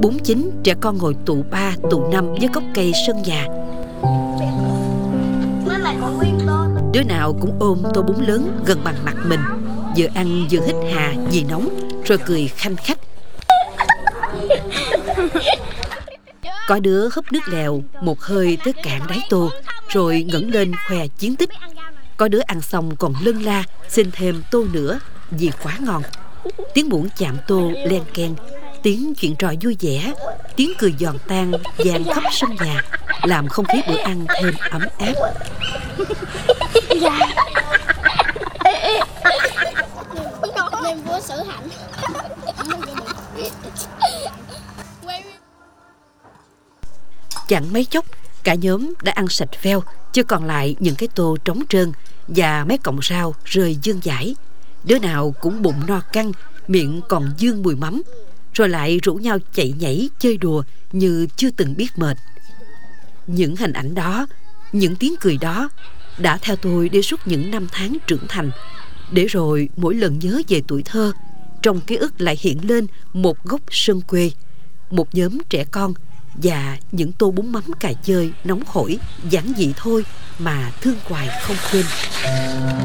4 9 trẻ con ngồi tụ 3 tụ 5 dưới gốc cây sân nhà. Đứa nào cũng ôm tô bún lớn gần bằng mặt mình, vừa ăn vừa hít hà vì nóng, rồi cười khanh khách. Có đứa húp nước lèo một hơi tới cạn đáy tô, rồi ngẩng lên khoe chiến tích. Có đứa ăn xong còn lân la xin thêm tô nữa vì quá ngon. Tiếng muỗng chạm tô len keng, tiếng chuyện trò vui vẻ, tiếng cười giòn tan vang khắp sân nhà, làm không khí bữa ăn thêm ấm áp. Niềm vui sự hạnh. Chẳng mấy chốc, cả nhóm đã ăn sạch veo, chưa còn lại những cái tô trống trơn và mấy cọng rau rơi vương vãi. Đứa nào cũng bụng no căng, miệng còn vương mùi mắm, rồi lại rủ nhau chạy nhảy chơi đùa như chưa từng biết mệt. Những hình ảnh đó, những tiếng cười đó đã theo tôi để suốt những năm tháng trưởng thành, để rồi mỗi lần nhớ về tuổi thơ, trong ký ức lại hiện lên một góc sân quê, một nhóm trẻ con và những tô bún mắm cà chơi nóng hổi, giản dị thôi mà thương hoài không quên.